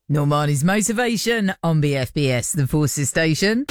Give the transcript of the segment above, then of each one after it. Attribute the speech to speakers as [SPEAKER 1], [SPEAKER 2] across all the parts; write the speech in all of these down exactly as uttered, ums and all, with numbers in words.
[SPEAKER 1] Normani's Motivation on B F B S, the Forces Station.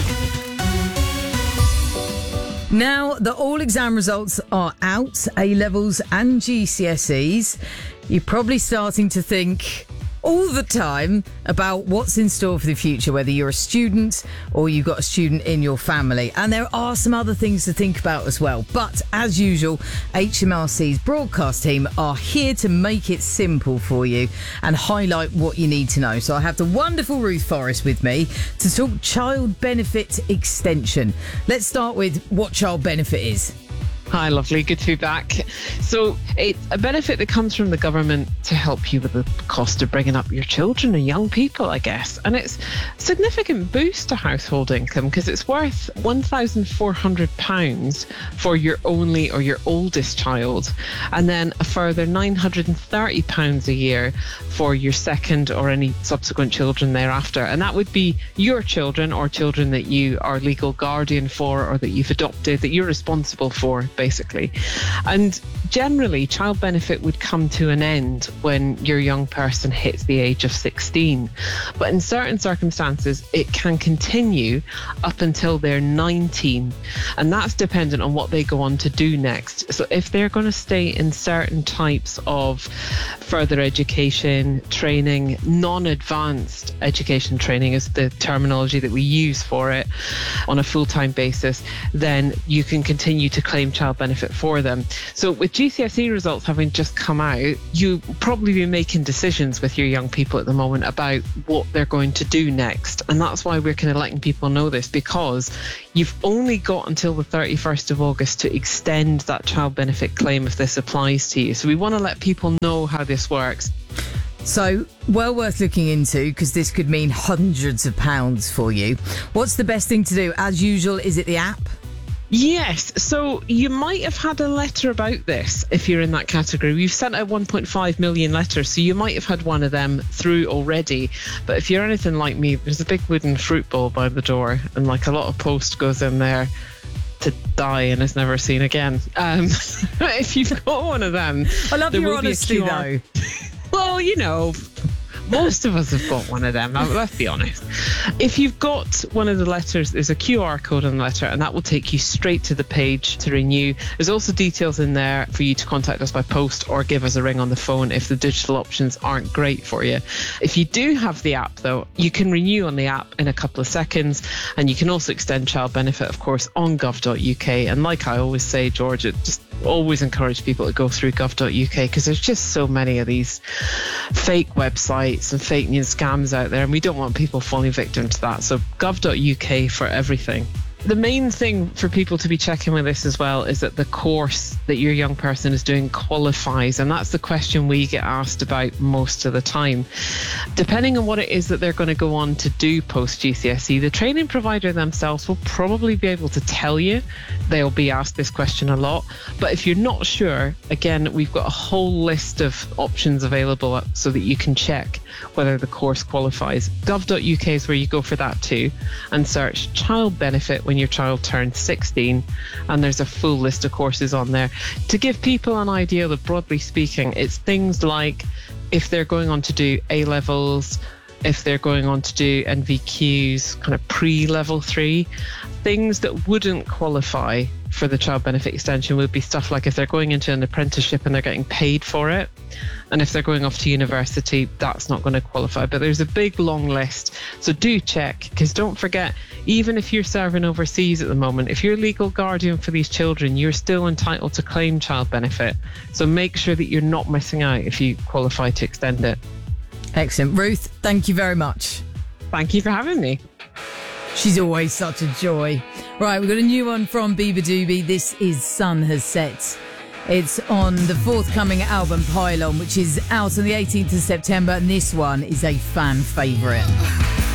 [SPEAKER 1] Now that all exam results are out, A-levels and G C S Es, you're probably starting to think all the time about what's in store for the future, whether you're a student or you've got a student in your family. And there are some other things to think about as well. But as usual, H M R C's broadcast team are here to make it simple for you and highlight what you need to know. So I have the wonderful Ruth Forrest with me to talk child benefit extension. Let's start with what child benefit is.
[SPEAKER 2] Hi, lovely. Good to be back. So it's a benefit that comes from the government to help you with the cost of bringing up your children and young people, I guess. And it's a significant boost to household income because it's worth one thousand four hundred pounds for your only or your oldest child, and then a further nine hundred thirty pounds a year for your second or any subsequent children thereafter. And that would be your children or children that you are legal guardian for or that you've adopted, that you're responsible for, basically. And generally, child benefit would come to an end when your young person hits the age of sixteen. But in certain circumstances, it can continue up until they're nineteen. And that's dependent on what they go on to do next. So if they're going to stay in certain types of further education, training, non-advanced education training is the terminology that we use for it on a full-time basis, then you can continue to claim child benefit for them. So with G C S E results having just come out, you probably be making decisions with your young people at the moment about what they're going to do next. And that's why we're kind of letting people know this, because you've only got until the thirty-first of August to extend that child benefit claim if this applies to you. So we want to let people know how this works.
[SPEAKER 1] So, well worth looking into, because this could mean hundreds of pounds for you. What's the best thing to do? As usual, is it the app?
[SPEAKER 2] Yes, so you might have had a letter about this if you're in that category. We've sent out one point five million letters, so you might have had one of them through already. But if you're anything like me, there's a big wooden fruit bowl by the door, and like a lot of post goes in there to die and is never seen again. Um, if you've got one of them,
[SPEAKER 1] I love your honesty, though.
[SPEAKER 2] Well, you know, most of us have got one of them, let's be honest. If you've got one of the letters, there's a Q R code on the letter, and that will take you straight to the page to renew. There's also details in there for you to contact us by post or give us a ring on the phone if the digital options aren't great for you. If you do have the app, though, you can renew on the app in a couple of seconds, and you can also extend child benefit, of course, on gov dot U K. And like I always say, George, it just always encourage people to go through gov dot U K, because there's just so many of these fake websites and fake news scams out there, and we don't want people falling victim to that. So gov dot U K for everything. The main thing for people to be checking with this as well is that the course that your young person is doing qualifies, and that's the question we get asked about most of the time. Depending on what it is that they're going to go on to do post G C S E, the training provider themselves will probably be able to tell you. They'll be asked this question a lot, but if you're not sure, again, we've got a whole list of options available so that you can check whether the course qualifies. gov dot U K is where you go for that too, and search child benefit when your child turns sixteen, and there's a full list of courses on there. To give people an idea that, broadly speaking, it's things like if they're going on to do A-levels, if they're going on to do N V Qs, kind of pre-level three, things that wouldn't qualify for the child benefit extension would be stuff like if they're going into an apprenticeship and they're getting paid for it. And if they're going off to university, that's not going to qualify. But there's a big long list. So do check, because don't forget, even if you're serving overseas at the moment, if you're legal guardian for these children, you're still entitled to claim child benefit. So make sure that you're not missing out if you qualify to extend it.
[SPEAKER 1] Excellent. Ruth, thank you very much.
[SPEAKER 2] Thank you for having me.
[SPEAKER 1] She's always such a joy. Right, we've got a new one from Biba Doobie. This is Sun Has Set. It's on the forthcoming album Pylon, which is out on the eighteenth of September, and this one is a fan favourite.